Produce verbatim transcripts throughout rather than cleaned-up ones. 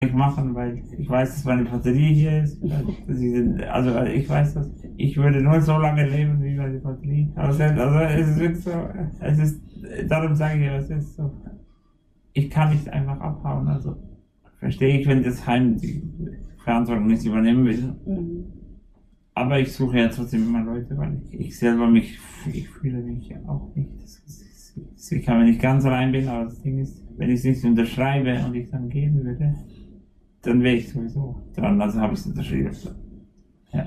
ich machen, weil ich weiß, dass meine Batterie hier ist. Also ich weiß das. Ich würde nur so lange leben wie meine Batterie. Also, also es ist wirklich so, es ist, darum sage ich ja, es ist so. Ich kann nicht einfach abhauen. Also verstehe ich, wenn das Heim die Verantwortung nicht übernehmen will. Mhm. Aber ich suche ja trotzdem immer Leute, weil ich, ich selber mich, ich fühle mich ja auch nicht. Das ist, ich kann mir nicht ganz allein bin, aber das Ding ist, wenn ich es nicht unterschreibe und ich dann gehen würde, dann wäre ich sowieso dran, also habe ich es unterschrieben. Ja.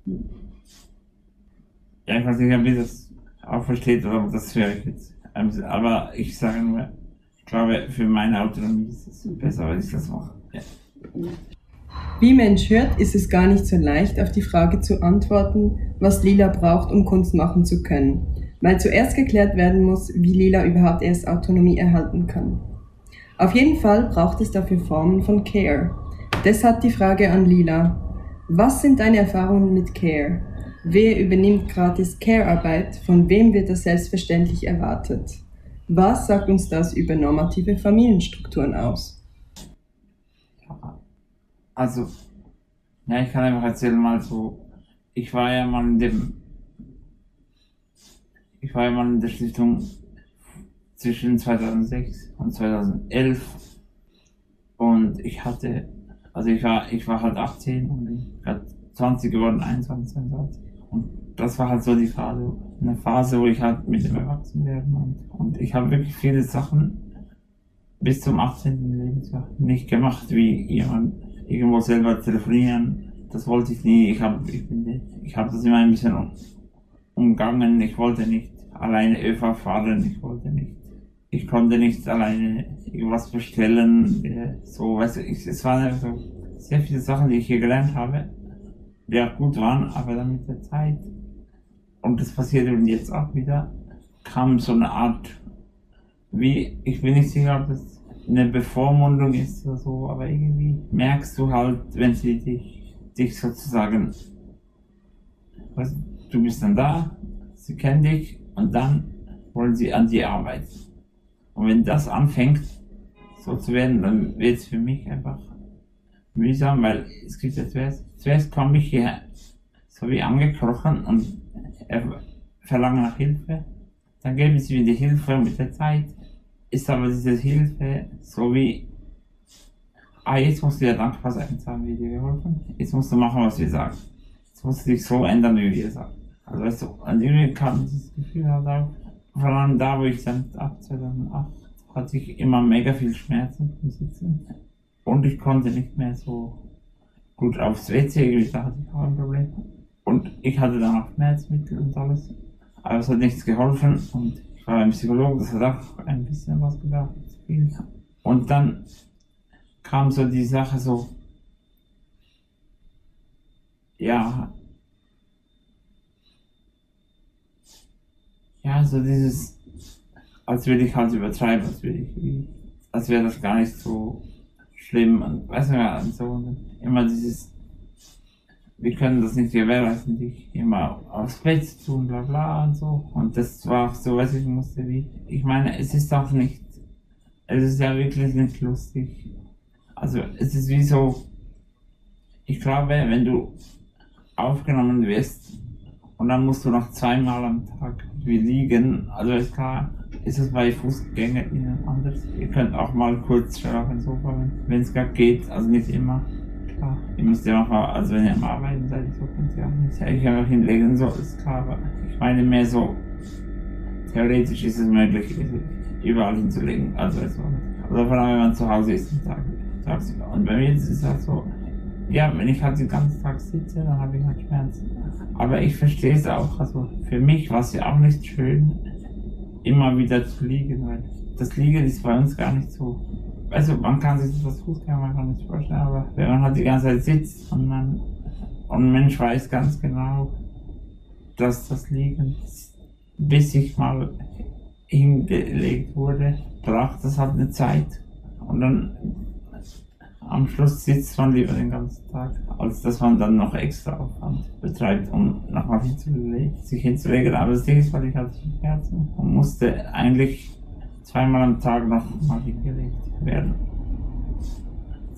Ja, ich weiß nicht, wie das auch versteht, aber das höre ich jetzt. Aber ich sage nur, ich glaube, für meine Autonomie ist es besser, wenn ich das mache. Ja. Wie Mensch hört, ist es gar nicht so leicht, auf die Frage zu antworten, was Lila braucht, um Kunst machen zu können. Weil zuerst geklärt werden muss, wie Lila überhaupt erst Autonomie erhalten kann. Auf jeden Fall braucht es dafür Formen von Care. Deshalb die Frage an Lila. Was sind deine Erfahrungen mit Care? Wer übernimmt gratis Care-Arbeit? Von wem wird das selbstverständlich erwartet? Was sagt uns das über normative Familienstrukturen aus? Also, ja, ich kann einfach erzählen mal so, ich war ja mal in dem, ich war ja mal in der Stiftung zwischen zweitausendsechs und zweitausendelf und ich hatte, also ich war, ich war halt achtzehn und ich gerade zwanzig geworden, einundzwanzig, zweiundzwanzig. Und das war halt so die Phase, eine Phase, wo ich halt mit dem Erwachsenwerden und, und ich habe wirklich viele Sachen bis zum achtzehnten Lebensjahr nicht gemacht, wie jemand irgendwo selber telefonieren. Das wollte ich nie. Ich habe ich bin, ich hab das immer ein bisschen um, umgangen. Ich wollte nicht alleine ÖV fahren. Ich wollte nicht. Ich konnte nicht alleine irgendwas bestellen. So, weißt du, ich, es waren einfach so sehr viele Sachen, die ich hier gelernt habe, die auch gut waren, aber dann mit der Zeit, und das passiert eben jetzt auch wieder, kam so eine Art, wie, ich bin nicht sicher, ob das eine Bevormundung ist oder so, aber irgendwie merkst du halt, wenn sie dich, dich sozusagen, weißt, du bist dann da, sie kennen dich und dann wollen sie an dir arbeiten. Und wenn das anfängt, so zu werden, dann wird es für mich einfach mühsam, weil es gibt ja zuerst, zuerst komme ich hier so wie angekrochen und er verlange nach Hilfe, dann geben sie mir die Hilfe und mit der Zeit ist aber diese Hilfe so wie, ah, jetzt musst du ja dankbar sein, jetzt haben wir dir geholfen, jetzt musst du machen, was wir sagen. Jetzt musst du dich so ändern, wie wir sagen. Also weißt du, und irgendwie kam dieses Gefühl halt auch, vor allem da, wo ich dann ab zweitausendacht hatte ich immer mega viel Schmerzen vom Sitzen und ich konnte nicht mehr so gut aufs W C, irgendwie, da hatte ich auch ein Problem. Und ich hatte dann auch Schmerzmittel und alles, aber es hat nichts geholfen und ich war ein Psychologe, das hat auch ein bisschen was gebracht. Und dann kam so die Sache so, ja, ja, so dieses, als würde ich halt übertreiben, als würde ich, wie, als wäre das gar nicht so schlimm und weißt du ja, und so, und immer dieses, wir können das nicht gewährleisten, dich immer aufs Bett zu tun, bla bla und so. Und das war auch so, was ich musste, wie, ich meine, es ist auch nicht, es ist ja wirklich nicht lustig. Also, es ist wie so, ich glaube, wenn du aufgenommen wirst und dann musst du noch zweimal am Tag wie liegen, also ist klar, ist es bei FußgängerInnen anders. Ihr könnt auch mal kurz schnell auf den Sofa, wenn es gerade geht, also nicht immer. Klar, ihr müsst ja auch mal, also wenn ihr am Arbeiten seid, so könnt ihr auch nicht eigentlich einfach hinlegen, so ist klar, aber ich meine mehr so, theoretisch ist es möglich, überall hinzulegen, also, also vor allem wenn man zu Hause ist, Tag, tagsüber. Und bei mir ist es halt so, ja, wenn ich halt den ganzen Tag sitze, dann habe ich halt Schmerzen. Aber ich verstehe es auch, also für mich war es ja auch nicht schön, immer wieder zu liegen, weil das Liegen ist bei uns gar nicht so. Also man kann sich das Fußgängermann gar nicht vorstellen, aber wenn man halt die ganze Zeit sitzt und man und ein Mensch weiß ganz genau, dass das Liegen, bis ich mal hingelegt wurde, braucht das halt eine Zeit. Und dann am Schluss sitzt man lieber den ganzen Tag, als dass man dann noch extra Aufwand betreibt, um nochmal hinzulegen, sich hinzulegen. Aber das Ding ist, weil ich hatte Schmerzen und musste eigentlich zweimal am Tag noch mal hingelegt werden. Das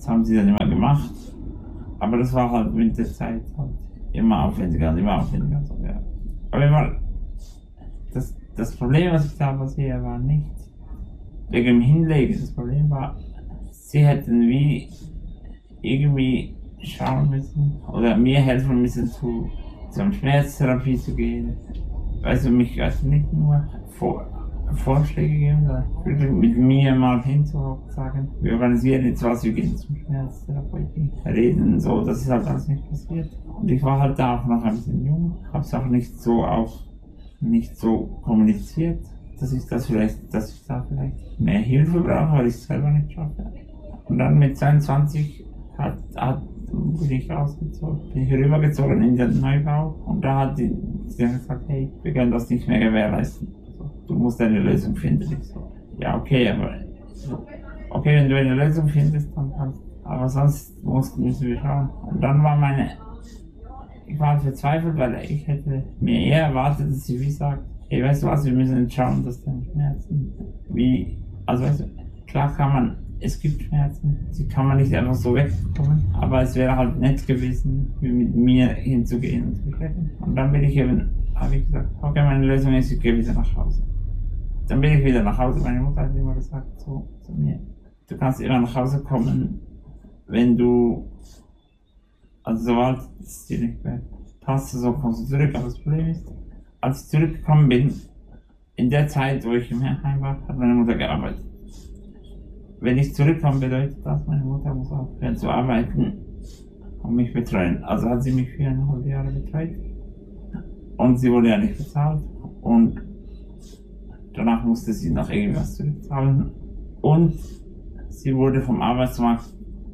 haben sie dann immer gemacht. Aber das war halt mit der Zeit halt immer aufwendiger und immer aufwendiger. So, ja. Aber immer, das, das Problem, was ich da sehe, war nicht wegen dem Hinlegen. Das Problem war, sie hätten wie irgendwie schauen müssen oder mir helfen müssen, zu, zur Schmerztherapie zu gehen. Also mich also nicht nur vor, Vorschläge geben, sondern wirklich mit mir mal hinzuhocken und sagen, wir organisieren jetzt was, wir gehen zum Schmerztherapeuten, reden, so, das ist halt alles nicht passiert. Und ich war halt da auch noch ein bisschen jung, hab's auch nicht so auch nicht so kommuniziert, dass ich das vielleicht, dass ich da vielleicht mehr Hilfe brauche, weil ich es selber nicht schaffe. Und dann mit zweiundzwanzig hat, hat, bin ich rausgezogen, bin ich rübergezogen in den Neubau und da hat die, die gesagt, hey, wir können das nicht mehr gewährleisten. Also, du musst eine Lösung finden. Ich so, ja, okay, aber okay, wenn du eine Lösung findest, dann kannst aber sonst mussten müssen wir schauen. Und dann war meine, ich war verzweifelt, weil ich hätte mir eher erwartet, dass sie wie sagt, hey, weißt du was, wir müssen jetzt schauen, dass deine Schmerzen, wie, also weißt du, klar kann man, es gibt Schmerzen, die kann man nicht einfach so wegbekommen, aber es wäre halt nett gewesen, mit mir hinzugehen und zu sprechen. Und dann bin ich eben, habe ich gesagt, okay, meine Lösung ist, ich gehe wieder nach Hause. Dann bin ich wieder nach Hause, meine Mutter hat immer gesagt, so zu mir, du kannst immer nach Hause kommen, wenn du, also sobald es dir nicht mehr passt, so kommst du zurück, aber das Problem ist, als ich zurückgekommen bin, in der Zeit, wo ich im Heim war, hat meine Mutter gearbeitet. Wenn ich zurückkomme, bedeutet das, meine Mutter muss aufhören zu arbeiten und mich betreuen. Also hat sie mich viereinhalb Jahre betreut und sie wurde ja nicht bezahlt und danach musste sie noch irgendwas zurückzahlen und sie wurde vom Arbeitsmarkt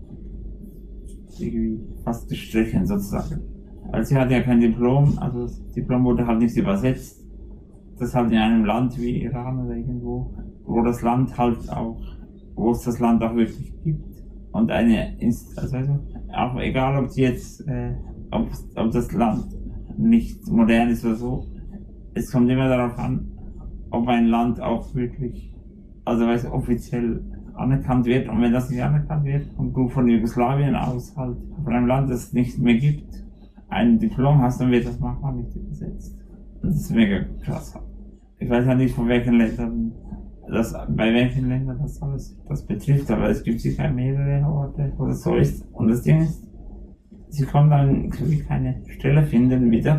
irgendwie fast gestrichen sozusagen. Also sie hatte ja kein Diplom, also das Diplom wurde halt nicht übersetzt. Das halt in einem Land wie Iran oder irgendwo, wo das Land halt auch, wo es das Land auch wirklich gibt. Und eine, also auch egal ob sie jetzt, äh, ob, ob das Land nicht modern ist oder so, es kommt immer darauf an, ob ein Land auch wirklich, also weiß offiziell anerkannt wird. Und wenn das nicht anerkannt wird und du von Jugoslawien aus halt von einem Land, das es nicht mehr gibt, ein Diplom hast, dann wird das manchmal nicht übersetzt. Und das ist mega krass. Ich weiß ja nicht, von welchen Ländern, das, bei welchen Ländern das alles das betrifft, aber es gibt sicher mehrere Orte, wo das so ist. Und das Ding ist, sie konnten dann keine Stelle finden wieder.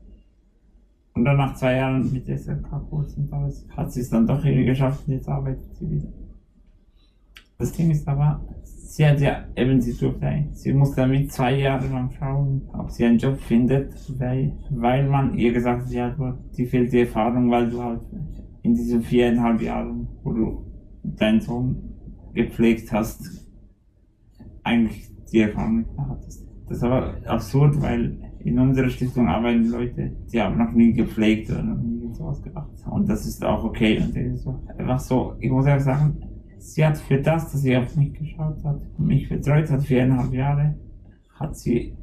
Und dann nach zwei Jahren mit S L K-Kurs und alles hat sie es dann doch irgendwie geschafft und jetzt arbeitet sie wieder. Das Ding ist aber, sie hat ja eben, sie durfte, sie musste damit zwei Jahre lang schauen, ob sie einen Job findet, weil, weil man ihr gesagt hat, sie hat die fehlt die Erfahrung, weil du halt in diesen viereinhalb Jahren, wo du deinen Sohn gepflegt hast, eigentlich die Erfahrung nicht mehr hattest. Das ist aber absurd, weil in unserer Stiftung arbeiten Leute, die haben noch nie gepflegt oder noch nie sowas gemacht. Und das ist auch okay. Und so, einfach so, ich muss einfach sagen, sie hat für das, dass sie auf mich geschaut hat, mich betreut hat, viereinhalb Jahre, hat sie,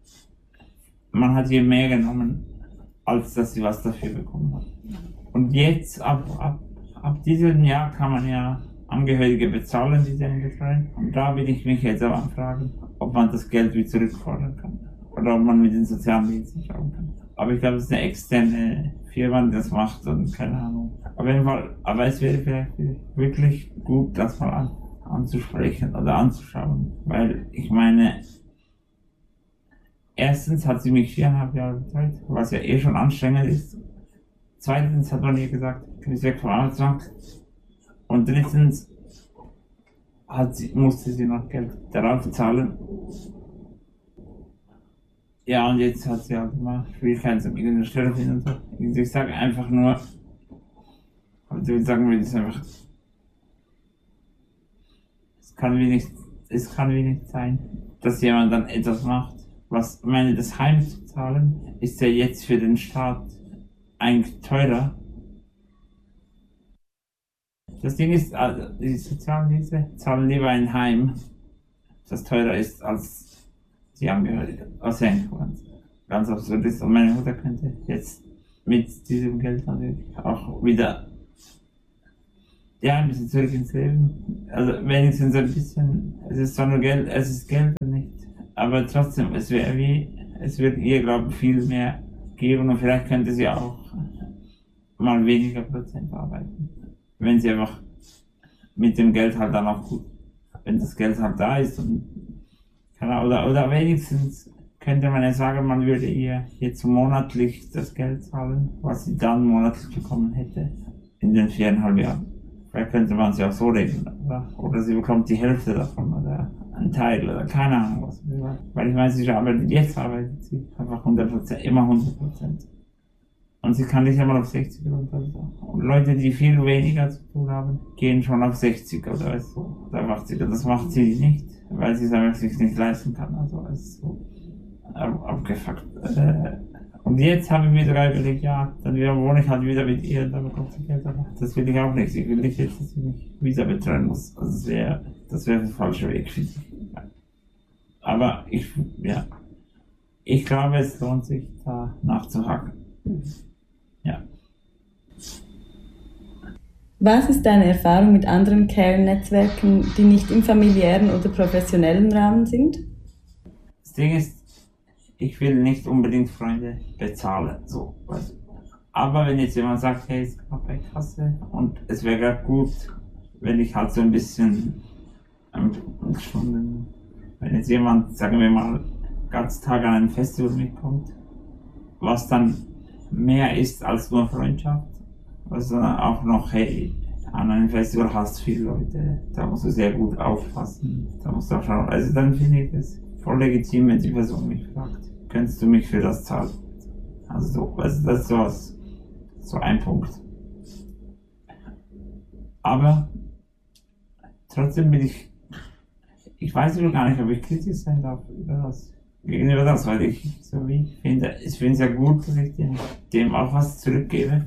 man hat ihr mehr genommen, als dass sie was dafür bekommen hat. Und jetzt, ab, ab, ab diesem Jahr kann man ja Angehörige bezahlen, die sie betreuen. Und da will ich mich jetzt aber anfragen, ob man das Geld wieder zurückfordern kann. Oder ob man mit den sozialen Diensten schauen kann. Aber ich glaube, es ist eine externe Firma, die das macht und keine Ahnung. Auf jeden Fall, aber es wäre vielleicht wirklich gut, das mal an, anzusprechen oder anzuschauen. Weil ich meine, erstens hat sie mich viereinhalb Jahre betreut, was ja eh schon anstrengend ist. Zweitens hat man ihr gesagt, du bist weg vom Arbeitsmarkt. Und drittens hat sie, musste sie noch Geld darauf zahlen. Ja, und jetzt hat sie halt immer Schwierigkeiten zum irgendeiner Stelle finden und so. Ich sage einfach nur, also ich sagen will, es einfach, es kann wie nicht, es kann wie nicht sein, dass jemand dann etwas macht, was, ich meine, das Heim zu zahlen, ist ja jetzt für den Staat eigentlich teurer. Das Ding ist, also die Sozialdienste zahlen lieber ein Heim, das teurer ist als die Angehörigen, aus England. Ganz absurd ist. Und meine Mutter könnte jetzt mit diesem Geld natürlich auch wieder ja, ein bisschen zurück ins Leben. Also wenigstens ein bisschen, es ist zwar nur Geld, es ist Geld und nicht, aber trotzdem, es wäre wie, es wird ihr, glaube ich, viel mehr geben und vielleicht könnte sie auch mal weniger Prozent arbeiten, wenn sie einfach mit dem Geld halt dann auch gut, wenn das Geld halt da ist und kann, oder, oder wenigstens könnte man ja sagen, man würde ihr jetzt monatlich das Geld zahlen, was sie dann monatlich bekommen hätte in den viereinhalb Jahren. Vielleicht könnte man es ja auch so regeln, oder? Oder sie bekommt die Hälfte davon oder ein Teil oder keine Ahnung was. Weil ich meine, sie arbeitet, jetzt arbeitet sie einfach hundert Prozent, immer hundert Prozent. Und sie kann nicht einmal auf sechzig runter. Und Leute, die viel weniger zu tun haben, gehen schon auf sechzig oder so, oder achtzig. Das macht sie nicht, weil sie es einfach sich nicht leisten kann. Also es ist so abgefuckt. Und jetzt habe ich mir sogar überlegt, ja, dann wohne ich halt wieder mit ihr und dann bekommt sie Geld. Aber das will ich auch nicht. Ich will nicht jetzt, dass sie mich wieder betreuen muss. Also das wäre, das wäre der falsche Weg, finde ich. Aber ich, ja, ich glaube, es lohnt sich, da nachzuhaken. Ja. Was ist deine Erfahrung mit anderen Care-Netzwerken, die nicht im familiären oder professionellen Rahmen sind? Das Ding ist, ich will nicht unbedingt Freunde bezahlen, so, weißt du. Aber wenn jetzt jemand sagt, hey, es ist gerade bei Kasse und es wäre gerade gut, wenn ich halt so ein bisschen, ähm, wenn jetzt jemand, sagen wir mal, ganz Tag an einem Festival mitkommt, was dann mehr ist als nur Freundschaft, sondern auch noch, hey, an einem Festival hast du viele Leute, da musst du sehr gut aufpassen, da musst du auch schauen, also dann finde ich es voll legitim, wenn die Person mich fragt, könntest du mich für das zahlen? Also so, also das ist so, was, so ein Punkt. Aber trotzdem bin ich, ich weiß wohl gar nicht, ob ich kritisch sein darf über das, gegenüber das, weil ich so wie ich finde, ich finde es ja gut, dass ich dem, dem auch was zurückgebe.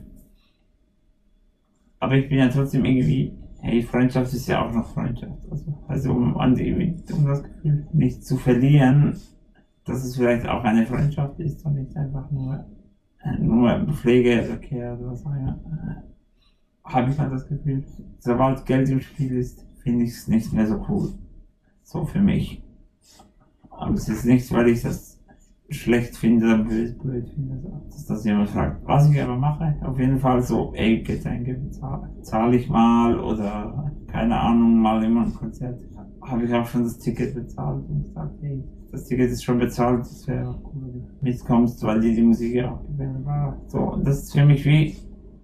Aber ich bin ja trotzdem irgendwie, hey, Freundschaft ist ja auch noch Freundschaft. Also, also um, an die, um das Gefühl nicht zu verlieren, dass es vielleicht auch eine Freundschaft ist und nicht einfach nur, nur Pflege oder Care oder was auch immer, habe ich halt das Gefühl, sobald Geld im Spiel ist, finde ich es nicht mehr so cool. So für mich. Aber es ist nicht, weil ich das schlecht finde oder blöd, blöd finde, dass das jemand fragt. Was ich aber mache, auf jeden Fall so, ey, Getränke bezahle zahl ich mal oder keine Ahnung, mal immer ein Konzert. Habe ich auch schon das Ticket bezahlt und gesagt, hey, das Ticket ist schon bezahlt, das wäre auch cool, wenn du mitkommst, weil dir die Musik ja auch gefallen war. So, und das ist für mich wie,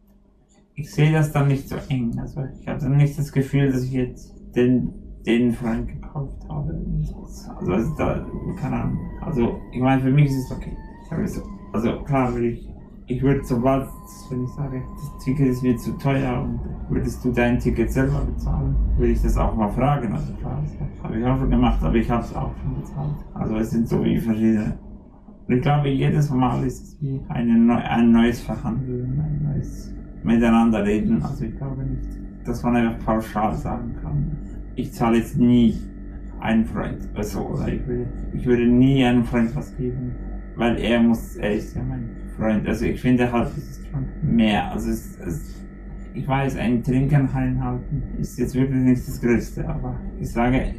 ich sehe das dann nicht so eng. Also ich habe dann nicht das Gefühl, dass ich jetzt den den Freund gekauft habe. Also, also da, keine Ahnung. Also, ich meine, für mich ist es okay. Also, klar würde ich, ich würde sobald, wenn ich sage, das Ticket ist mir zu teuer und würdest du dein Ticket selber bezahlen, würde ich das auch mal fragen. Also, klar, das habe ich auch schon gemacht, aber ich habe es auch schon bezahlt. Also, es sind so wie verschiedene. Und ich glaube, jedes Mal ist es wie eine Neu ein neues Verhandeln, ein neues Miteinander reden. Also, ich glaube nicht, dass man einfach pauschal sagen kann, ich zahle jetzt nie einen Freund, also, oder ich würde, ich würde nie einem Freund was geben, weil er muss, er ist ja mein Freund, also ich finde halt, es ist schon mehr, also es, es, ich weiß, ein Trinken einhalten ist jetzt wirklich nicht das Größte, aber ich sage,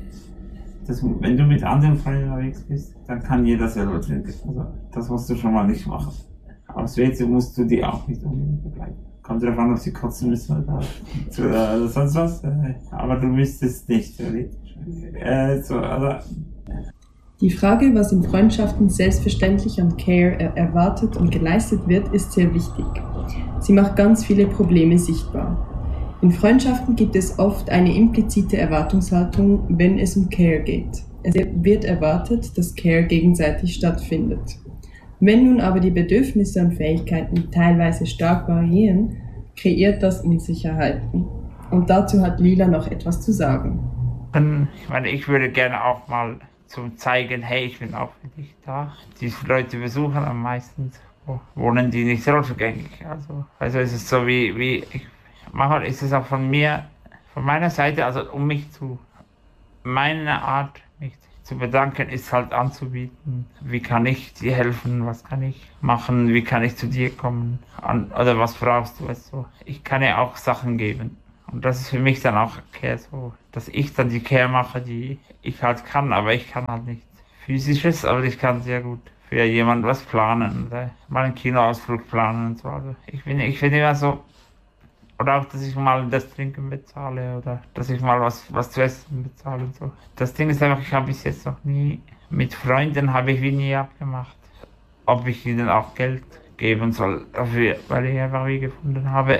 dass, wenn du mit anderen Freunden unterwegs bist, dann kann jeder selber trinken, also das musst du schon mal nicht machen. Aufs W C musst du die auch nicht unbedingt begleiten. Kommt darauf an, ob sie kotzen müssen oder, oder sonst was. Aber du müsstest nicht, theoretisch. Äh, so, also. Die Frage, was in Freundschaften selbstverständlich an Care erwartet und geleistet wird, ist sehr wichtig. Sie macht ganz viele Probleme sichtbar. In Freundschaften gibt es oft eine implizite Erwartungshaltung, wenn es um Care geht. Es wird erwartet, dass Care gegenseitig stattfindet. Wenn nun aber die Bedürfnisse und Fähigkeiten teilweise stark variieren, kreiert das Unsicherheiten. Und dazu hat Lila noch etwas zu sagen. Ich meine, ich würde gerne auch mal zum zeigen, hey, ich bin auch für dich da. Die Leute besuchen am meisten, wohnen die nicht rollstuhlgängig. Also, also ist es so wie, wie ich, manchmal ist es auch von mir, von meiner Seite, also um mich zu, meine Art, mich zu bedanken, ist halt anzubieten, wie kann ich dir helfen, was kann ich machen, wie kann ich zu dir kommen, an, oder was brauchst du, weißt du. Ich kann ja auch Sachen geben. Und das ist für mich dann auch Care so, dass ich dann die Care mache, die ich halt kann, aber ich kann halt nichts Physisches, aber ich kann sehr gut für jemand was planen, oder mal einen Kinoausflug planen und so. Also ich bin, ich bin immer so, oder auch, dass ich mal das Trinken bezahle oder dass ich mal was, was zu essen bezahle und so. Das Ding ist einfach, ich habe bis jetzt noch nie, mit Freunden habe ich wie nie abgemacht, ob ich ihnen auch Geld geben soll dafür, weil ich einfach wie gefunden habe,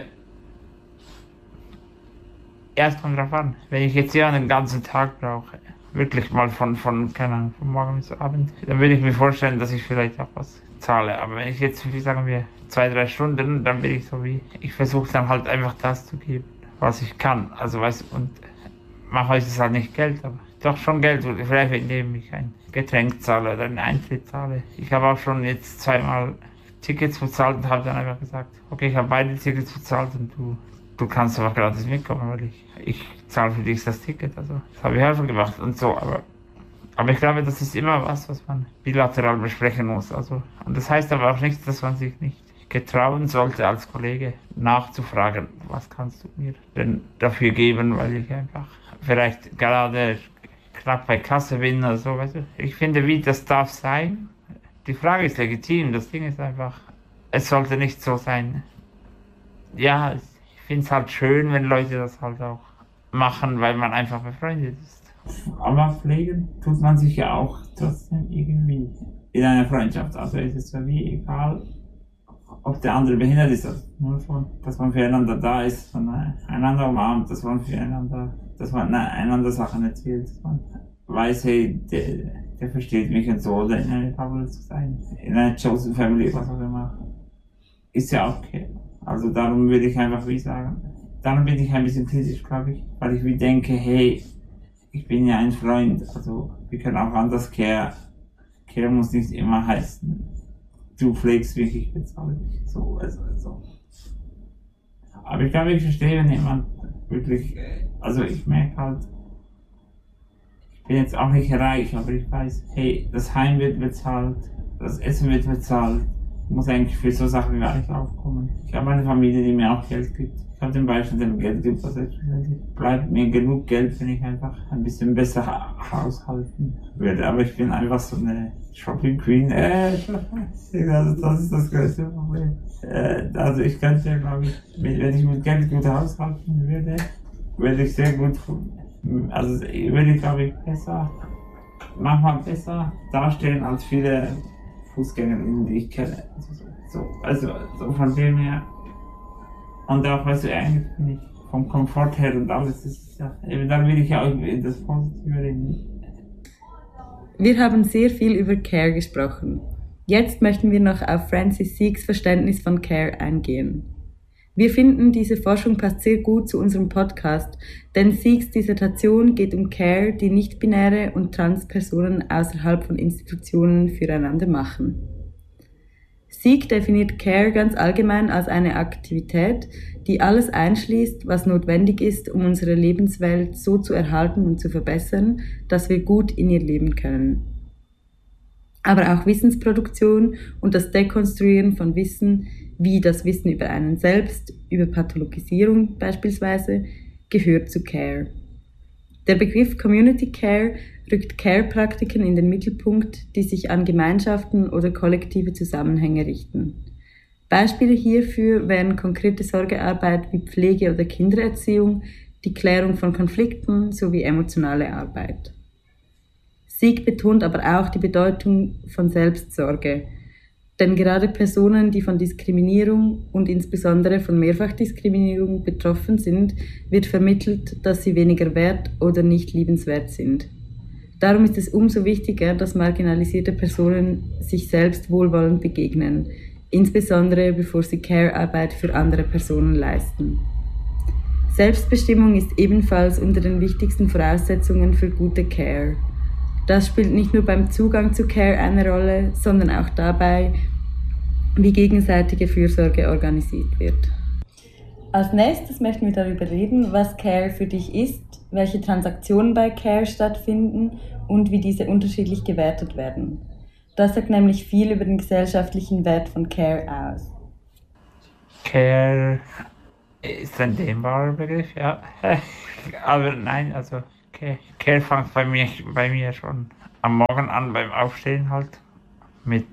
erst kommt drauf an, wenn ich jetzt hier einen ganzen Tag brauche, wirklich mal von, von, keine Ahnung, von morgen bis Abend, dann würde ich mir vorstellen, dass ich vielleicht auch was zahle. Aber wenn ich jetzt, wie sagen wir, zwei, drei Stunden, dann bin ich so wie, ich versuche dann halt einfach das zu geben, was ich kann. Also weißt du, und manchmal ist es halt nicht Geld, aber doch schon Geld, vielleicht indem ich ein Getränk zahle oder einen Eintritt zahle. Ich habe auch schon jetzt zweimal Tickets bezahlt und habe dann einfach gesagt, okay, ich habe beide Tickets bezahlt und du Du kannst aber gratis mitkommen, weil ich, ich zahle für dich das Ticket. Also, das habe ich auch schon gemacht und so. Aber, aber ich glaube, das ist immer was, was man bilateral besprechen muss. Also, und das heißt aber auch nicht, dass man sich nicht getrauen sollte, als Kollege nachzufragen, was kannst du mir denn dafür geben, weil ich einfach vielleicht gerade knapp bei Kasse bin oder so. Weißt du? Ich finde, wie das darf sein. Die Frage ist legitim. Das Ding ist einfach, es sollte nicht so sein. Ja, es, ich finde es halt schön, wenn Leute das halt auch machen, weil man einfach befreundet ist. Aber pflegen tut man sich ja auch trotzdem irgendwie in einer Freundschaft. Also ist es ja wie egal, ob der andere behindert ist. Also nur schon, dass man füreinander da ist, dass man einander umarmt, dass man füreinander, dass man einander Sachen erzählt, dass man weiß, hey, der, der versteht mich und so, oder in einer Bubble zu sein, in einer Chosen Family, was auch immer. Ist ja auch okay. Also darum würde ich einfach wie sagen, darum bin ich ein bisschen kritisch, glaube ich, weil ich wie denke, hey, ich bin ja ein Freund, also wir können auch anders Care, Care muss nicht immer heißen, du pflegst mich, ich bezahle dich, so, also, also. Aber ich glaube, ich verstehe, wenn jemand wirklich, also ich merke halt, ich bin jetzt auch nicht reich, aber ich weiß, hey, das Heim wird bezahlt, das Essen wird bezahlt. Ich muss eigentlich für so Sachen gar nicht aufkommen. Ich habe eine Familie, die mir auch Geld gibt. Ich habe den Beispiel, der mir Geld gibt, also bleibt mir genug Geld, wenn ich einfach ein bisschen besser haushalten würde. Aber ich bin einfach so eine Shopping Queen. Äh, also das ist das größte Problem. Äh, also ich könnte ja, glaube ich, wenn ich mit Geld gut haushalten würde, würde ich sehr gut, also würde ich, glaube ich, besser, manchmal besser dastehen als viele Fußgängerinnen, die ich kenne. So, also, so von dem her. Und auch, weißt du, eigentlich bin ich vom Komfort her und alles, ist ja, eben dann will ich ja auch das Positive reden. Wir haben sehr viel über Care gesprochen. Jetzt möchten wir noch auf Francis Seeks Verständnis von Care eingehen. Wir finden, diese Forschung passt sehr gut zu unserem Podcast, denn Seeks Dissertation geht um Care, die nicht-binäre und Trans-Personen außerhalb von Institutionen füreinander machen. Seek definiert Care ganz allgemein als eine Aktivität, die alles einschließt, was notwendig ist, um unsere Lebenswelt so zu erhalten und zu verbessern, dass wir gut in ihr leben können. Aber auch Wissensproduktion und das Dekonstruieren von Wissen, wie das Wissen über einen selbst, über Pathologisierung beispielsweise, gehört zu Care. Der Begriff Community Care rückt Care-Praktiken in den Mittelpunkt, die sich an Gemeinschaften oder kollektive Zusammenhänge richten. Beispiele hierfür wären konkrete Sorgearbeit wie Pflege oder Kindererziehung, die Klärung von Konflikten sowie emotionale Arbeit. Seek betont aber auch die Bedeutung von Selbstsorge, denn gerade Personen, die von Diskriminierung und insbesondere von Mehrfachdiskriminierung betroffen sind, wird vermittelt, dass sie weniger wert oder nicht liebenswert sind. Darum ist es umso wichtiger, dass marginalisierte Personen sich selbst wohlwollend begegnen, insbesondere bevor sie Care-Arbeit für andere Personen leisten. Selbstbestimmung ist ebenfalls unter den wichtigsten Voraussetzungen für gute Care. Das spielt nicht nur beim Zugang zu Care eine Rolle, sondern auch dabei, wie gegenseitige Fürsorge organisiert wird. Als nächstes möchten wir darüber reden, was Care für dich ist, welche Transaktionen bei Care stattfinden und wie diese unterschiedlich gewertet werden. Das sagt nämlich viel über den gesellschaftlichen Wert von Care aus. Care ist ein dehnbarer Begriff, ja. Aber nein, also Care, Care fängt bei mir, bei mir schon am Morgen an beim Aufstehen halt mit,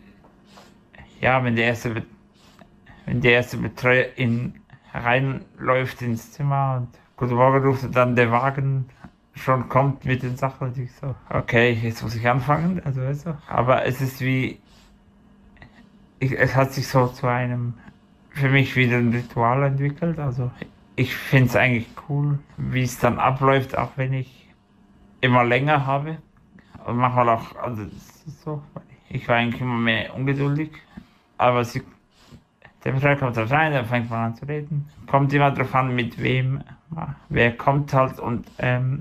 ja, wenn der erste, wenn der erste Betreuer in, reinläuft ins Zimmer und guten Morgen ruft und dann der Wagen schon kommt mit den Sachen und ich so, okay, jetzt muss ich anfangen, also weißt du. Aber es ist wie, ich, es hat sich so zu einem, für mich wieder ein Ritual entwickelt, also ich finde es eigentlich cool, wie es dann abläuft, auch wenn ich immer länger habe und manchmal auch, also das ist so, ich war eigentlich immer mehr ungeduldig, aber sie, der Betreuer kommt da rein, dann fängt man an zu reden, kommt immer darauf an, mit wem, wer kommt halt und ähm,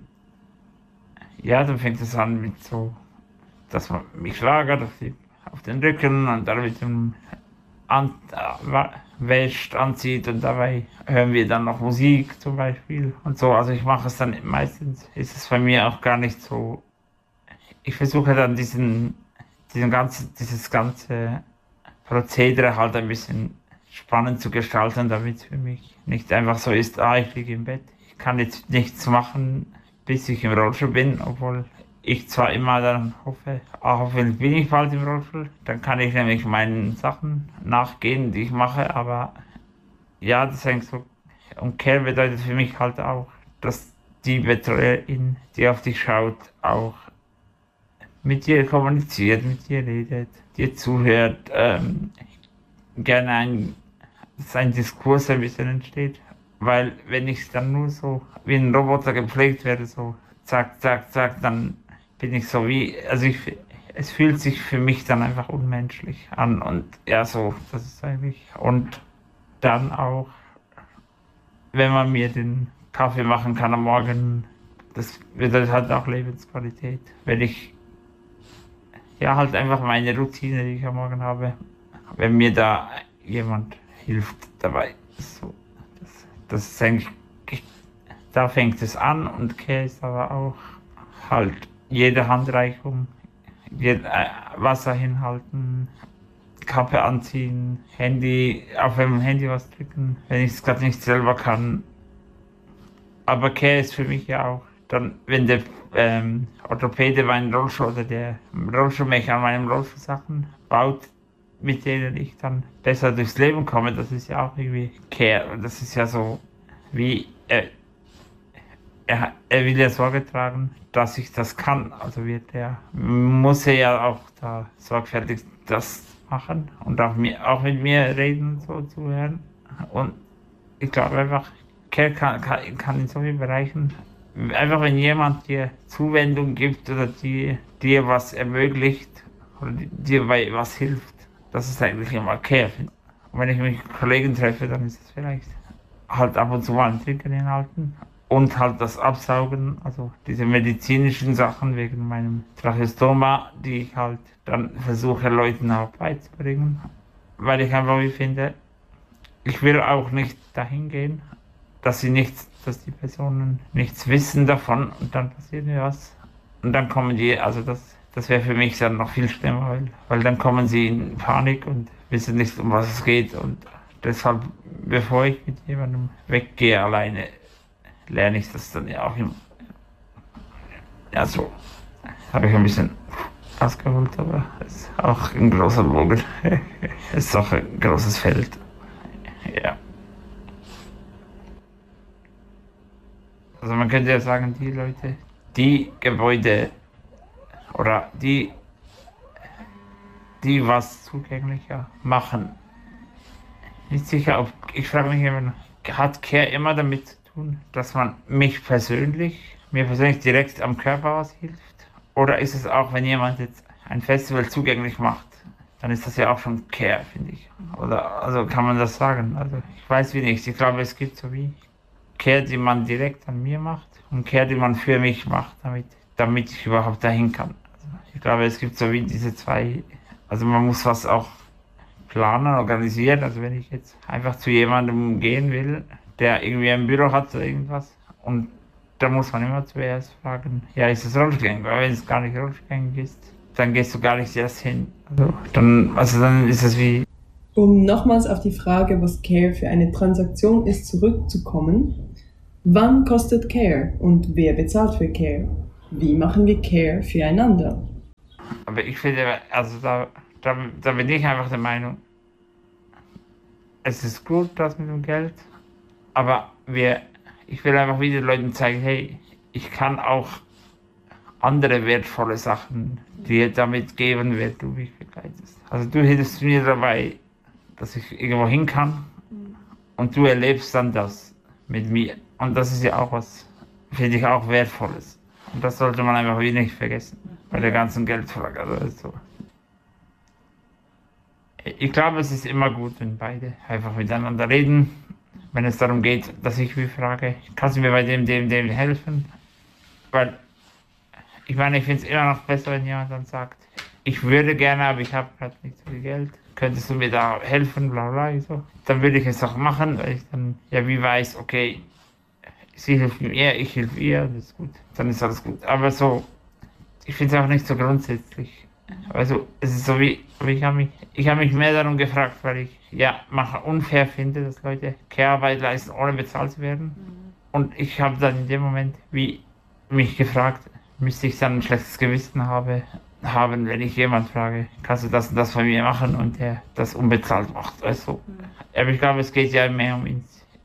ja, dann fängt es an mit so, dass man mich lagert auf, die, auf den Rücken und dann mit dem an, äh, wäscht, anzieht und dabei hören wir dann noch Musik zum Beispiel und so. Also ich mache es dann meistens, ist es bei mir auch gar nicht so, ich versuche dann diesen, diesen ganzen, dieses ganze Prozedere halt ein bisschen spannend zu gestalten, damit es für mich nicht einfach so ist, ah, ich liege im Bett, ich kann jetzt nichts machen, bis ich im Rollstuhl bin, obwohl ich zwar immer dann hoffe, ah, hoffentlich bin ich bald im Rollstuhl, dann kann ich nämlich meinen Sachen nachgehen, die ich mache, aber ja, das hängt so, und Care bedeutet für mich halt auch, dass die Betreuerin, die auf dich schaut, auch mit dir kommuniziert, mit dir redet, dir zuhört, ähm, gerne ein, dass ein Diskurs ein bisschen entsteht, weil wenn ich dann nur so wie ein Roboter gepflegt werde, so zack, zack, zack, dann bin ich so wie, also ich, es fühlt sich für mich dann einfach unmenschlich an und ja, so, das ist eigentlich, und dann auch, wenn man mir den Kaffee machen kann am Morgen, das bedeutet halt auch Lebensqualität, wenn ich, ja, halt einfach meine Routine, die ich am Morgen habe, wenn mir da jemand hilft dabei, so, das, das ist eigentlich, da fängt es an und Care ist aber auch halt jede Handreichung, jede, äh, Wasser hinhalten, Kappe anziehen, Handy, auf dem Handy was drücken, wenn ich es gerade nicht selber kann. Aber Care ist für mich ja auch dann, wenn der ähm, Orthopäde meinen Rollstuhl oder der Rollstuhlmecher an meinem Rollstuhl Sachen baut, mit denen ich dann besser durchs Leben komme, das ist ja auch irgendwie Care. Das ist ja so wie, äh, er, er will ja Sorge tragen, dass ich das kann. Also wird er, muss er ja auch da sorgfältig das machen und auch, mir, auch mit mir reden, so zuhören. Und ich glaube einfach, Care kann, kann, kann in so vielen Bereichen, einfach wenn jemand dir Zuwendung gibt oder dir, dir was ermöglicht oder dir bei was hilft, das ist eigentlich immer Care. Und wenn ich mich mit Kollegen treffe, dann ist es vielleicht halt ab und zu mal ein Trinken hinhalten und halt das Absaugen, also diese medizinischen Sachen wegen meinem Tracheostoma, die ich halt dann versuche Leuten auch beizubringen, weil ich einfach wie finde, ich will auch nicht dahin gehen, dass sie nichts, dass die Personen nichts wissen davon und dann passiert mir was und dann kommen die, also das, das wäre für mich dann noch viel schlimmer, weil, weil dann kommen sie in Panik und wissen nicht, um was es geht und deshalb, bevor ich mit jemandem weggehe alleine, lerne ich das dann ja auch immer. Ja, so. Habe ich ein bisschen ausgeholt, aber es ist auch ein großer Bogen. Es ist auch ein großes Feld. Ja. Also man könnte ja sagen, die Leute, die Gebäude oder die, die was zugänglicher machen. Nicht sicher, ob, ich frage mich immer, hat Care immer damit zu tun, dass man mich persönlich, mir persönlich direkt am Körper was hilft? Oder ist es auch, wenn jemand jetzt ein Festival zugänglich macht, dann ist das ja auch schon Care, finde ich. Oder, also kann man das sagen? Also ich weiß wie nicht. Ich glaube, es gibt so wie Care, die man direkt an mir macht und Care, die man für mich macht, damit, damit ich überhaupt dahin kann. Also ich glaube, es gibt so wie diese zwei, also man muss was auch planen, organisieren. Also wenn ich jetzt einfach zu jemandem gehen will, der irgendwie ein Büro hat oder irgendwas und da muss man immer zuerst fragen, ja, ist es rollstuhlgängig? Weil wenn es gar nicht rollstuhlgängig ist, dann gehst du gar nicht erst hin. Also dann, also dann ist es wie, Um nochmals auf die Frage, was Care für eine Transaktion ist, zurückzukommen. Wann kostet Care und wer bezahlt für Care? Wie machen wir Care füreinander? Aber ich finde, also da, da, da bin ich einfach der Meinung, es ist gut, das mit dem Geld, aber wir, ich will einfach wieder Leuten zeigen, hey, ich kann auch andere wertvolle Sachen dir damit geben, wer du mich begleitest. Also du hilfst mir dabei, dass ich irgendwo hin kann und du erlebst dann das mit mir. Und das ist ja auch was, finde ich, auch Wertvolles. Und das sollte man einfach wieder nicht vergessen, bei der ganzen Geldfrage. Also so. Ich glaube, es ist immer gut, wenn beide einfach miteinander reden, wenn es darum geht, dass ich mich frage, kannst du mir bei dem, dem, dem helfen? Weil, ich meine, ich finde es immer noch besser, wenn jemand dann sagt, ich würde gerne, aber ich habe gerade nicht so viel Geld. Könntest du mir da helfen, bla bla, so. Dann würde ich es auch machen, weil ich dann ja wie weiß, okay, sie hilft mir, ich helfe ihr, das ist gut, dann ist alles gut. Aber so, ich finde es auch nicht so grundsätzlich. Also, es ist so wie, ich habe mich, ich habe mich mehr darum gefragt, weil ich ja manchmal unfair finde, dass Leute Care-Arbeit leisten, ohne bezahlt zu werden. Und ich habe dann in dem Moment wie mich gefragt, müsste ich dann ein schlechtes Gewissen habe, haben, wenn ich jemand frage, kannst du das und das von mir machen und der das unbezahlt macht. Also, aber ich glaube, es geht ja mehr um,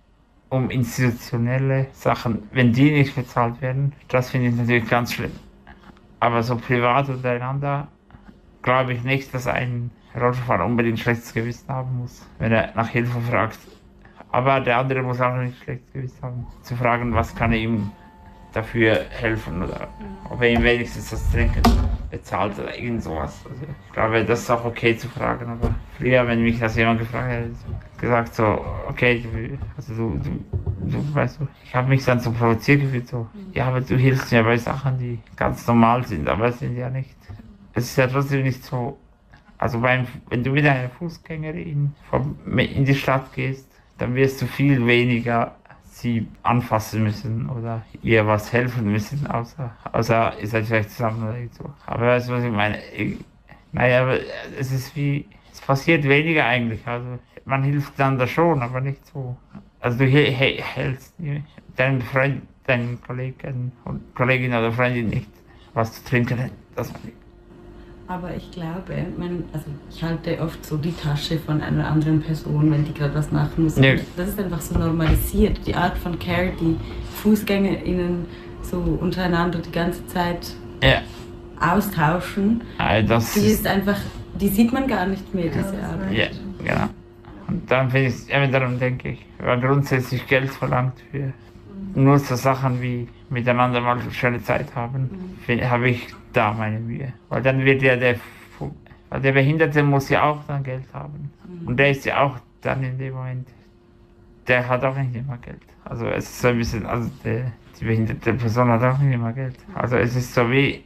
um institutionelle Sachen. Wenn die nicht bezahlt werden, das finde ich natürlich ganz schlimm. Aber so privat untereinander glaube ich nicht, dass ein Rollstuhlfahrer unbedingt ein schlechtes Gewissen haben muss, wenn er nach Hilfe fragt. Aber der andere muss auch nicht ein schlechtes Gewissen haben, zu fragen, was kann er ihm dafür helfen oder ob er ihm wenigstens das Trinken bezahlt oder irgend sowas. Also ich glaube, das ist auch okay zu fragen, aber früher, wenn mich das jemand gefragt hat, gesagt so, okay, du, also du, du, du weißt du, ich habe mich dann so provoziert gefühlt, so, ja, aber du hilfst mir bei Sachen, die ganz normal sind, aber es sind ja nicht. Es ist ja trotzdem nicht so, also beim, wenn du mit einer Fußgängerin in die Stadt gehst, dann wirst du viel weniger sie anfassen müssen oder ihr was helfen müssen, außer, außer ihr seid vielleicht zusammen oder so. Aber weißt du, was ich meine? Ich, naja, aber es ist wie, es passiert weniger eigentlich, also man hilft einander schon, aber nicht so. Also du he, he, hältst deinem Freund, deinen Kollegen und Kollegin oder Freundin nicht was zu trinken, das meine ich. Aber ich glaube, mein, also ich halte oft so die Tasche von einer anderen Person, wenn die gerade was machen muss. Ja. Das ist einfach so normalisiert. Die Art von Care, die FußgängerInnen so untereinander die ganze Zeit ja. austauschen, also das die ist einfach, die sieht man gar nicht mehr, diese Art. Ja, genau. Und dann finde ich, eben darum denke ich, wenn grundsätzlich Geld verlangt für nur so Sachen wie miteinander mal eine schöne Zeit haben, mhm. habe ich da meine Mühe. Weil dann wird ja der, weil der Behinderte muss ja auch dann Geld haben. Mhm. Und der ist ja auch dann in dem Moment, der hat auch nicht immer Geld. Also es ist so ein bisschen, also der, die behinderte Person hat auch nicht immer Geld. Also es ist so wie,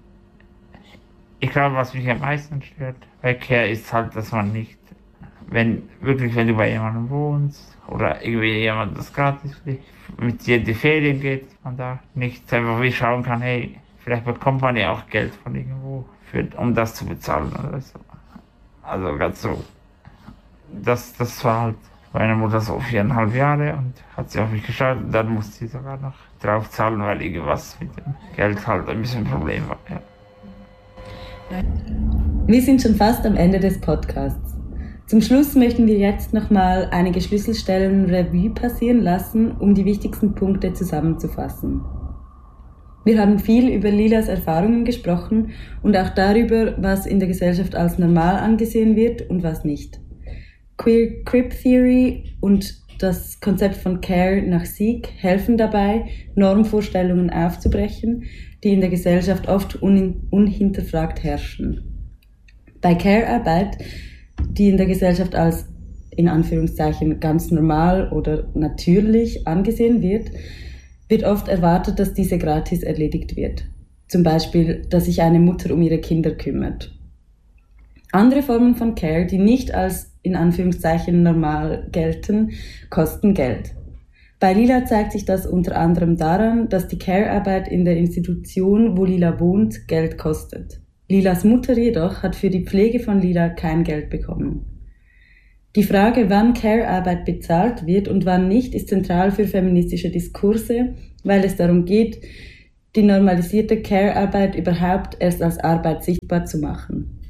ich glaube, was mich am meisten stört bei Care ist halt, dass man nicht, wenn, wirklich, wenn du bei jemandem wohnst oder irgendwie jemand das gratis mit dir in die Ferien geht, dass man da nicht einfach wie schauen kann, hey, vielleicht bekommt man ja auch Geld von irgendwo, für, um das zu bezahlen oder so. Also ganz so. Das, das war halt meine Mutter so viereinhalb Jahre und hat sie auf mich geschaut und dann musste sie sogar noch drauf zahlen, weil irgendwas mit dem Geld halt ein bisschen ein Problem war. Ja. Wir sind schon fast am Ende des Podcasts. Zum Schluss möchten wir jetzt nochmal einige Schlüsselstellen Revue passieren lassen, um die wichtigsten Punkte zusammenzufassen. Wir haben viel über Lilas Erfahrungen gesprochen und auch darüber, was in der Gesellschaft als normal angesehen wird und was nicht. Queer Crip Theory und das Konzept von Care nach Sieg helfen dabei, Normvorstellungen aufzubrechen, die in der Gesellschaft oft un- unhinterfragt herrschen. Bei Care-Arbeit, die in der Gesellschaft als in Anführungszeichen ganz normal oder natürlich angesehen wird, wird oft erwartet, dass diese gratis erledigt wird. Zum Beispiel, dass sich eine Mutter um ihre Kinder kümmert. Andere Formen von Care, die nicht als in Anführungszeichen normal gelten, kosten Geld. Bei Lila zeigt sich das unter anderem daran, dass die Care-Arbeit in der Institution, wo Lila wohnt, Geld kostet. Lilas Mutter jedoch hat für die Pflege von Lila kein Geld bekommen. Die Frage, wann Care-Arbeit bezahlt wird und wann nicht, ist zentral für feministische Diskurse, weil es darum geht, die normalisierte Care-Arbeit überhaupt erst als Arbeit sichtbar zu machen.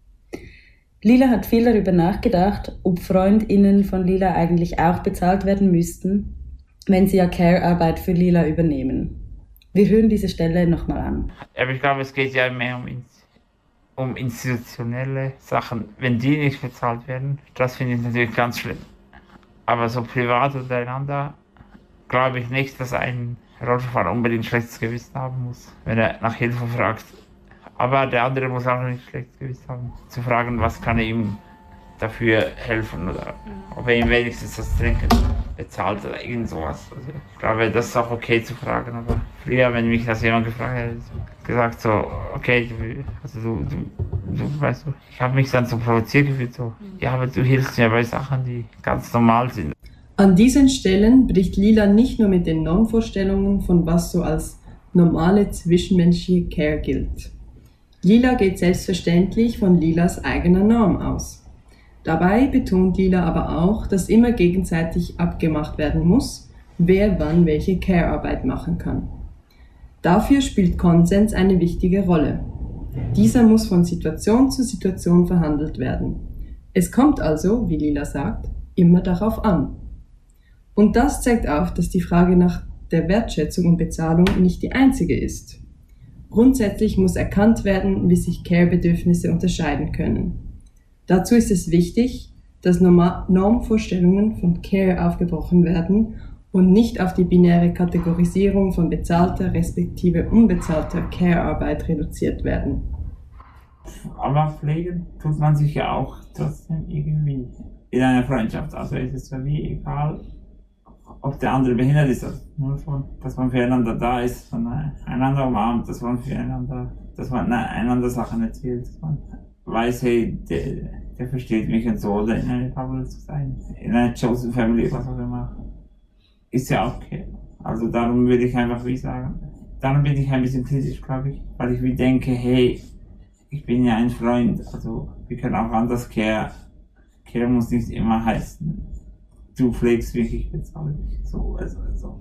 Lila hat viel darüber nachgedacht, ob FreundInnen von Lila eigentlich auch bezahlt werden müssten, wenn sie ja Care-Arbeit für Lila übernehmen. Wir hören diese Stelle nochmal an. Aber ich glaube, es geht ja mehr um, um institutionelle Sachen. Wenn die nicht bezahlt werden, das finde ich natürlich ganz schlimm. Aber so privat untereinander glaube ich nicht, dass ein Rollstuhlfahrer unbedingt schlechtes Gewissen haben muss, wenn er nach Hilfe fragt. Aber der andere muss auch nicht schlechtes Gewissen haben, zu fragen, was kann er ihm dafür helfen oder ob er ihm wenigstens das Trinken bezahlt oder irgend sowas. Also ich glaube, das ist auch okay zu fragen, aber früher, wenn mich das jemand gefragt hätte, gesagt so, okay, du, also du, du, du weißt du, ich habe mich dann so provoziert gefühlt, so, ja, aber du hilfst mir bei Sachen, die ganz normal sind. An diesen Stellen bricht Lila nicht nur mit den Normvorstellungen von was so als normale zwischenmenschliche Care gilt. Lila geht selbstverständlich von Lilas eigener Norm aus. Dabei betont Lila aber auch, dass immer gegenseitig abgemacht werden muss, wer wann welche Care-Arbeit machen kann. Dafür spielt Konsens eine wichtige Rolle. Dieser muss von Situation zu Situation verhandelt werden. Es kommt also, wie Lila sagt, immer darauf an. Und das zeigt auf, dass die Frage nach der Wertschätzung und Bezahlung nicht die einzige ist. Grundsätzlich muss erkannt werden, wie sich Care-Bedürfnisse unterscheiden können. Dazu ist es wichtig, dass Normvorstellungen von Care aufgebrochen werden und nicht auf die binäre Kategorisierung von bezahlter respektive unbezahlter Care-Arbeit reduziert werden. Aber pflegen tut man sich ja auch trotzdem irgendwie in einer Freundschaft. Also ist es für mich egal, ob der andere behindert ist, also nur von, dass man füreinander da ist, dass man einander umarmt, dass man füreinander, dass man einander Sachen erzählt, dass man weiß, hey, der, der versteht mich und so, oder in einer Bubble zu sein, in einer Chosen Family, was auch immer, ist ja auch okay. Also darum würde ich einfach wie sagen, darum bin ich ein bisschen kritisch, glaube ich, weil ich wie denke, hey, ich bin ja ein Freund, also wir können auch anders Care, Care muss nicht immer heißen, du pflegst mich, ich bezahle dich, so, also, also.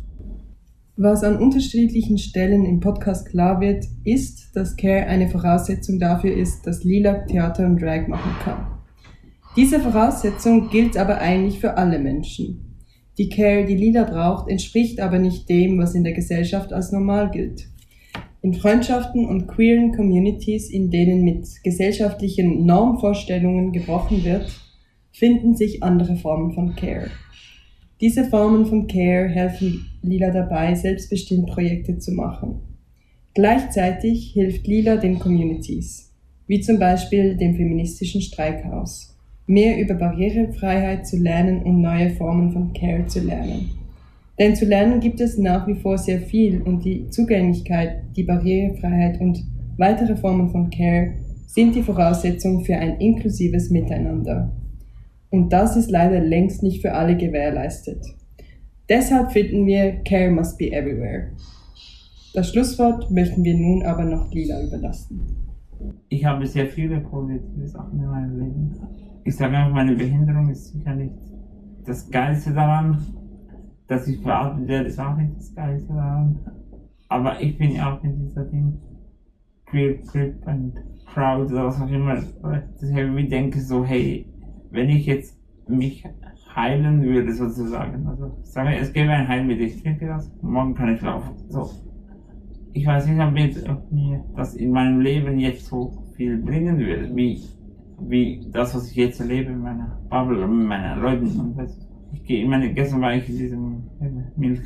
Was an unterschiedlichen Stellen im Podcast klar wird, ist, dass Care eine Voraussetzung dafür ist, dass Lila Theater und Drag machen kann. Diese Voraussetzung gilt aber eigentlich für alle Menschen. Die Care, die Lila braucht, entspricht aber nicht dem, was in der Gesellschaft als normal gilt. In Freundschaften und queeren Communities, in denen mit gesellschaftlichen Normvorstellungen gebrochen wird, finden sich andere Formen von Care. Diese Formen von Care helfen Lila dabei, selbstbestimmt Projekte zu machen. Gleichzeitig hilft Lila den Communities, wie zum Beispiel dem feministischen Streikhaus, mehr über Barrierefreiheit zu lernen und neue Formen von Care zu lernen. Denn zu lernen gibt es nach wie vor sehr viel und die Zugänglichkeit, die Barrierefreiheit und weitere Formen von Care sind die Voraussetzung für ein inklusives Miteinander. Und das ist leider längst nicht für alle gewährleistet. Deshalb finden wir Care must be everywhere. Das Schlusswort möchten wir nun aber noch Lila überlassen. Ich habe sehr viele positive Sachen in meinem Leben. Ich sage einfach, meine Behinderung ist sicher nicht das Geilste daran. Dass ich beatmet werde, ist auch nicht das Geilste daran. Aber ich bin ja auch in dieser Ding queer, grip und proud oder was auch immer. Dass ich irgendwie denke so, hey, wenn ich jetzt mich heilen würde sozusagen, also sagen wir, es gäbe ein Heilmittel, ich trinke das, morgen kann ich laufen. So. Ich weiß nicht, ob mir, ob mir das in meinem Leben jetzt so viel bringen würde, wie, wie das, was ich jetzt erlebe in meiner Bubble und mit meinen Leuten. Und weißt, ich gehe, ich meine, gestern war ich in diesem Milch,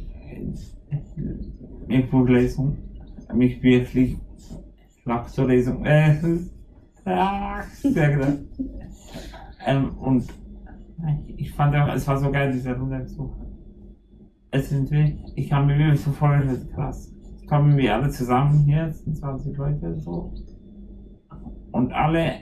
Milchbuchlesung, mich wirklich Lachso-Lesung, äh, ah, sehr genau. Ähm, und ich fand auch, es war so geil, diese Runde so. Es sind wir, ich habe mir wirklich so vorgestellt, krass. Kommen wir alle zusammen hier, es sind zwanzig Leute so. Und alle,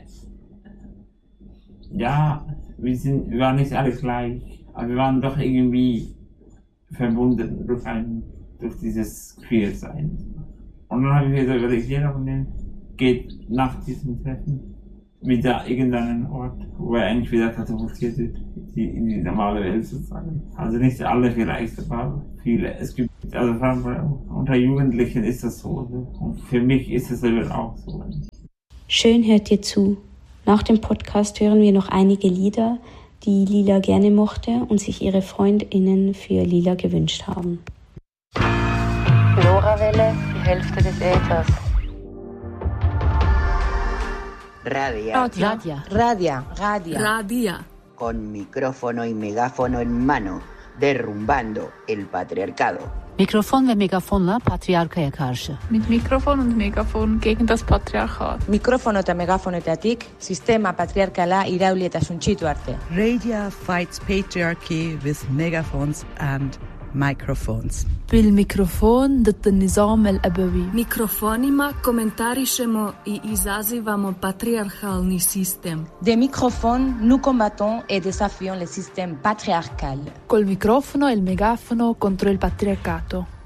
ja, wir sind, wir waren nicht alle gleich, aber wir waren doch irgendwie verbunden durch ein, durch dieses Queer-Sein. Und dann habe ich mir so überlegt, jeder von denen geht nach diesem Treffen wieder irgendeinen Ort, wo er eigentlich wieder katapultiert wird, die, in die normale Welt sozusagen. Also nicht alle vielleicht, aber viele. Es gibt, also vor allem unter Jugendlichen ist das so. Und für mich ist es eben auch so. Schön hört ihr zu. Nach dem Podcast hören wir noch einige Lieder, die Lila gerne mochte und sich ihre FreundInnen für Lila gewünscht haben. LoRaWelle, die Hälfte des Äthers. Radia. Radia. Radia. Radia. Radia. Con micrófono y megáfono en mano, derrumbando el patriarcado. Mikrofon ve megafonla patriarkaya karşı. Mit Mikrofon und Megafon gegen das Patriarchat. Mikrofono eta megafonetatik sistema patriarkala irauli eta suntsitu arte. Radia fights patriarchy with megaphones and microphones. بالميكروفون ضد النظام الأبوي. Mikrofonima komentarišemo i izazivamo patriarchalni sistem. Des microphones, nous combattons et désafions le système patriarcal. Col microfono e il megafono contro il patriarcato.